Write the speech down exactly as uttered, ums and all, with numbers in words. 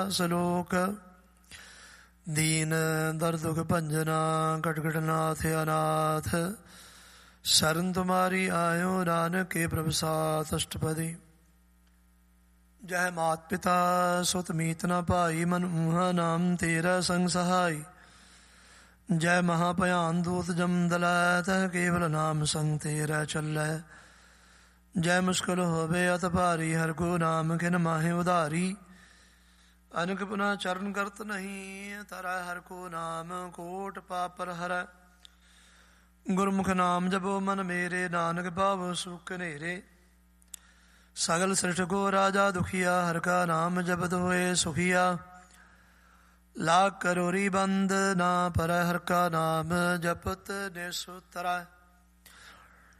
ਸਲੋਕ। ਦੀਨ ਦਰਦੁਖ ਭੰਜਨਾ ਕਟਕਟ ਨਾਥ ਅਨਾਥ। ਸ਼ਰਨ ਤੁਮਾਰੀ ਆਇਓ ਨਾਨਕ ਕੇ ਪ੍ਰਭ ਸਾਥ। ਅਸ਼ਟਪਦੀ। ਜੈ ਮਾਤ ਪਿਤਾ ਸੁਤ ਮੀਤ ਨ ਭਾਈ ਮਨ ਊਹਾ ਨਾਮ ਤੇਰਾ ਸੰਗ ਸਹਾਈ। ਜੈ ਮਹਾਭਿਆਨ ਦੂਤ ਜਮ ਦਲੈ ਤਹ ਕੇਵਲ ਨਾਮ ਸੰਗ ਤੇਰਾ ਚੱਲੈ। ਜੈ ਮੁਸ਼ਕਿਲ ਹੋਵੇ ਅਤ ਭਾਰੀ ਹਰ ਕੋ ਨਾਮ ਕਿਨ ਮਾਹੇ ਉਧਾਰੀ। ਅਨਕ ਪੁਨਾ ਚਰਨ ਕਰਤ ਨਹੀਂ ਤਰੈ ਹਰ ਕੋ ਨਾਮ ਕੋਟ ਪਾਪਰ ਹਰੈ। ਗੁਰਮੁਖ ਨਾਮ ਜਪੋ ਮਨ ਮੇਰੇ ਨਾਨਕ ਭਾਵ ਸੁਖ ਨੇਰੇ। ਸਗਲ ਸ੍ਰਿਸ਼ਟ ਕੋ ਰਾਜਾ ਦੁਖੀਆ ਹਰ ਕਾ ਨਾਮ ਜਪਤ ਹੋਏ ਸੁਖੀਆ। ਲਾਖ ਕਰੋਰੀ ਬੰਦ ਨਾ ਪਰੈ ਹਰ ਕਾ ਨਾਮ ਜਪਤ ਨਿਸੁ ਤਰੈ।